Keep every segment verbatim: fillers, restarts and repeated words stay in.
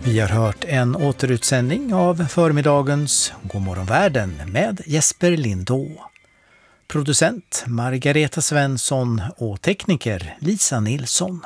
Vi har hört en återutsändning av förmiddagens Godmorgon världen med Jesper Lindå. Producent Margareta Svensson och tekniker Lisa Nilsson.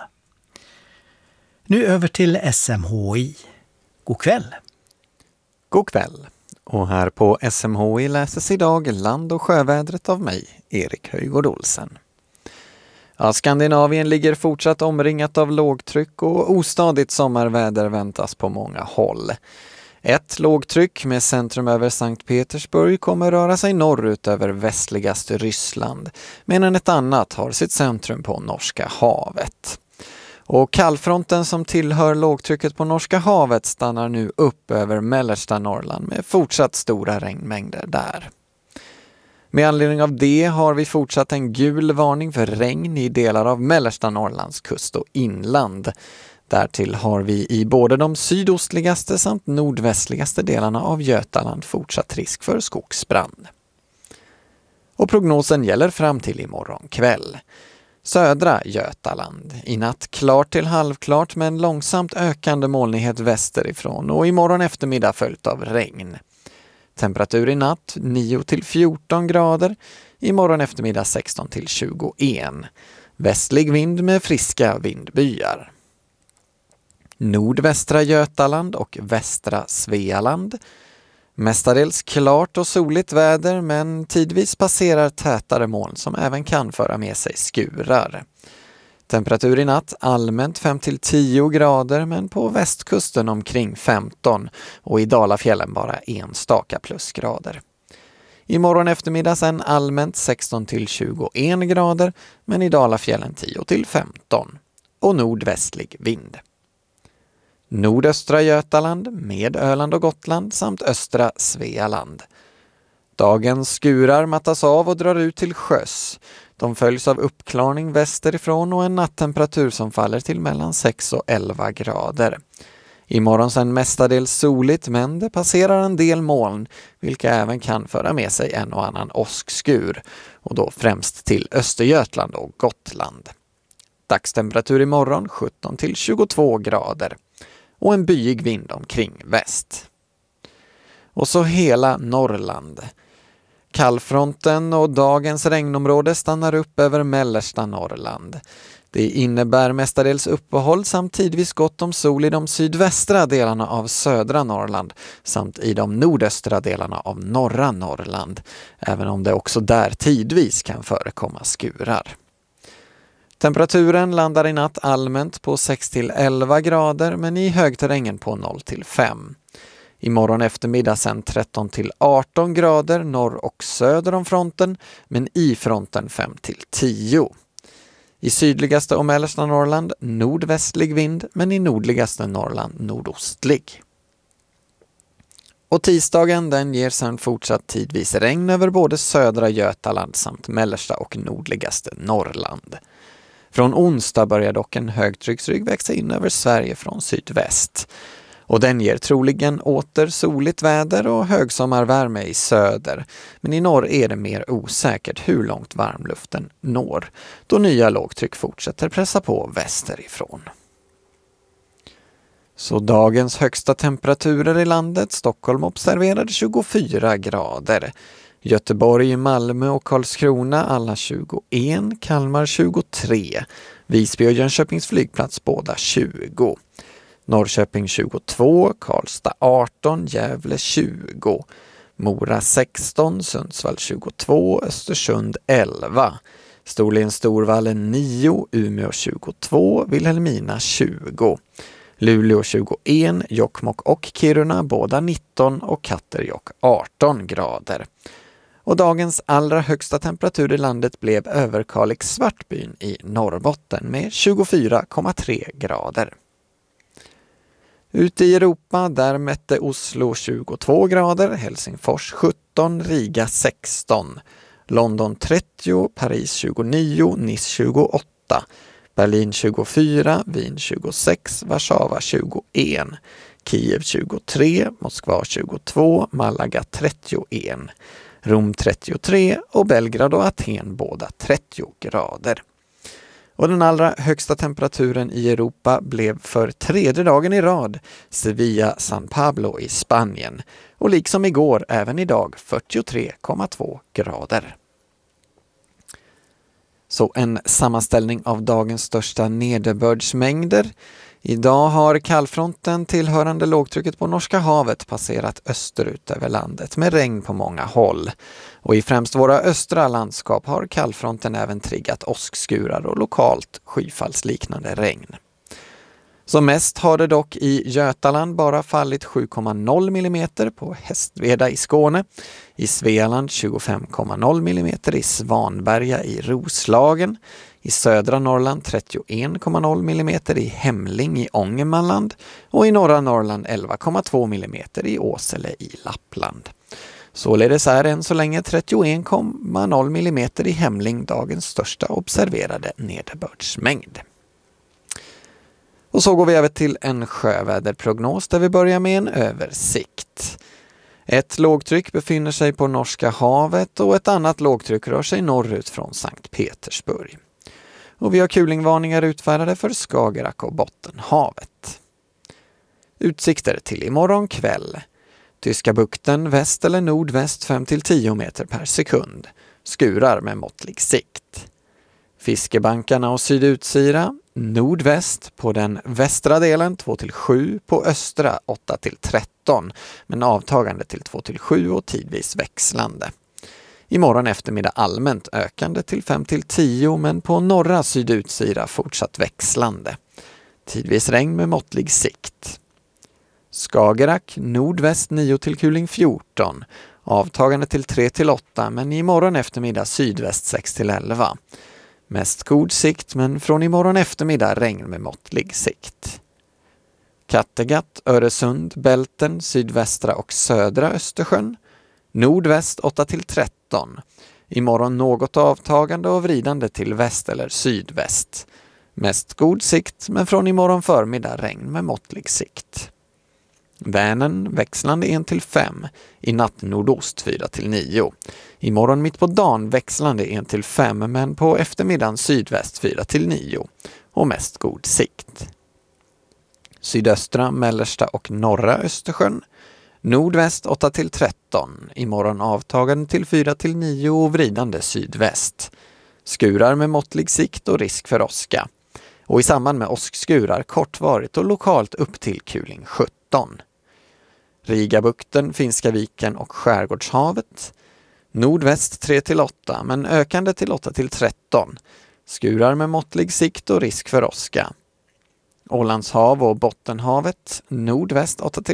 Nu över till S M H I. God kväll. God kväll. Och här på S M H I läses idag land- och sjövädret av mig, Erik Höjgård Olsen. Ja, Skandinavien ligger fortsatt omringat av lågtryck och ostadigt sommarväder väntas på många håll. Ett lågtryck med centrum över Sankt Petersburg kommer röra sig norrut över västligaste Ryssland, medan ett annat har sitt centrum på Norska havet. Och kallfronten som tillhör lågtrycket på Norska havet stannar nu upp över mellersta Norrland med fortsatt stora regnmängder där. Med anledning av det har vi fortsatt en gul varning för regn i delar av mellersta Norrlands kust och inland. Därtill har vi i både de sydostligaste samt nordvästligaste delarna av Götaland fortsatt risk för skogsbrand. Och prognosen gäller fram till imorgon kväll. Södra Götaland, i natt klart till halvklart med en långsamt ökande molnighet västerifrån och imorgon eftermiddag följt av regn. Temperatur i natt nio till fjorton grader, imorgon eftermiddag sexton till tjugoen. Västlig vind med friska vindbyar. Nordvästra Götaland och västra Svealand. Mestadels klart och soligt väder men tidvis passerar tätare moln som även kan föra med sig skurar. Temperatur i natt allmänt fem till tio grader men på västkusten omkring femton och i Dalafjällen bara enstaka plusgrader. Imorgon eftermiddag sen allmänt sexton till tjugoen grader men i Dalafjällen tio till femton och nordvästlig vind. Nordöstra Götaland med Öland och Gotland samt östra Svealand. Dagens skurar mattas av och drar ut till sjöss. De följs av uppklarning västerifrån och en nattemperatur som faller till mellan sex och elva grader. Imorgon sen mestadels soligt men det passerar en del moln vilka även kan föra med sig en och annan åskskur och då främst till Östergötland och Gotland. Dagstemperatur imorgon sjutton till tjugotvå grader och en byig vind omkring väst. Och så hela Norrland. Kallfronten och dagens regnområde stannar upp över mellersta Norrland. Det innebär mestadels uppehåll samt tidvis gott om sol i de sydvästra delarna av södra Norrland samt i de nordöstra delarna av norra Norrland, även om det också där tidvis kan förekomma skurar. Temperaturen landar i natt allmänt på sex till elva grader men i högterrängen på noll till fem. Imorgon eftermiddag sen tretton till arton grader norr och söder om fronten men i fronten fem till tio. I sydligaste och mellersta Norrland nordvästlig vind men i nordligaste Norrland nordostlig. Och tisdagen den ger sedan fortsatt tidvis regn över både södra Götaland samt mellersta och nordligaste Norrland. Från onsdag börjar dock en högtrycksrygg växa in över Sverige från sydväst. Och den ger troligen åter soligt väder och högsommarvärme i söder. Men i norr är det mer osäkert hur långt varmluften når, då nya lågtryck fortsätter pressa på västerifrån. Så dagens högsta temperaturer i landet: Stockholm observerade tjugofyra grader. Göteborg, Malmö och Karlskrona alla tjugoen, Kalmar tjugotre, Visby och Jönköpings flygplats båda tjugo. Norrköping tjugotvå, Karlstad arton, Gävle tjugo, Mora sexton, Sundsvall tjugotvå, Östersund elva, Storlien Storvallen nio, Umeå tjugotvå, Vilhelmina tjugo, Luleå tjugoen, Jokkmokk och Kiruna båda nitton och Katterjåkk arton grader. Och dagens allra högsta temperatur i landet blev Överkalix Svartbyn i Norrbotten med tjugofyra komma tre grader. Ute i Europa där mätte Oslo tjugotvå grader, Helsingfors sjutton, Riga sexton, London trettio, Paris tjugonio, Nice tjugoåtta, Berlin tjugofyra, Wien tjugosex, Warszawa tjugoen, Kiev tjugotre, Moskva tjugotvå, Malaga trettioen, Rom trettiotre och Belgrad och Aten båda trettio grader. Och den allra högsta temperaturen i Europa blev för tredje dagen i rad Sevilla-San Pablo i Spanien. Och liksom igår även idag fyrtiotre komma två grader. Så en sammanställning av dagens största nederbördsmängder. Idag har kallfronten tillhörande lågtrycket på Norska havet passerat österut över landet med regn på många håll. Och i främst våra östra landskap har kallfronten även triggat åskskurar och lokalt skyfallsliknande regn. Som mest har det dock i Götaland bara fallit sju komma noll millimeter på Hästveda i Skåne, i Svealand tjugofem komma noll millimeter i Svanberga i Roslagen, i södra Norrland trettioen komma noll millimeter i Hemling i Ångermanland och i norra Norrland elva komma två millimeter i Åsele i Lappland. Således är än så länge trettioen komma noll millimeter i Hemling dagens största observerade nederbördsmängd. Och så går vi över till en sjöväderprognos där vi börjar med en översikt. Ett lågtryck befinner sig på Norska havet och ett annat lågtryck rör sig norrut från Sankt Petersburg. Och vi har kulingvarningar utfärdade för Skagerrak och Bottenhavet. Utsikter till imorgon kväll. Tyska bukten väst eller nordväst fem till tio meter per sekund. Skurar med måttlig sikt. Fiskebankarna och Sydutsira nordväst på den västra delen två till sju, på östra åtta till tretton men avtagande till två till sju och tidvis växlande. Imorgon eftermiddag allmänt ökande till fem till tio men på norra Sydutsira fortsatt växlande. Tidvis regn med måttlig sikt. Skagerrak nordväst nio till kuling fjorton, avtagande till tre till åtta men imorgon eftermiddag sydväst sex till elva. Mest god sikt men från imorgon eftermiddag regn med måttlig sikt. Kattegatt, Öresund, Bälten, sydvästra och södra Östersjön. Nordväst åtta till tretton. Imorgon något avtagande och vridande till väst eller sydväst. Mest god sikt men från imorgon förmiddag regn med måttlig sikt. Vänern växlande en till fem, i natt nordost fyra till nio. Imorgon mitt på dagen växlande en till fem men på eftermiddagen sydväst fyra till nio och mest god sikt. Sydöstra, mellersta och norra Östersjön. Nordväst åtta till tretton, imorgon avtagande till fyra till nio och vridande sydväst. Skurar med måttlig sikt och risk för åska. Och i samband med åskskurar kortvarigt och lokalt upp till kuling sjutton. Rigabukten, Finska viken och Skärgårdshavet. Nordväst tre till åtta men ökande till åtta till tretton. Skurar med måttlig sikt och risk för åska. Ålandshav och Bottenhavet. Nordväst åtta till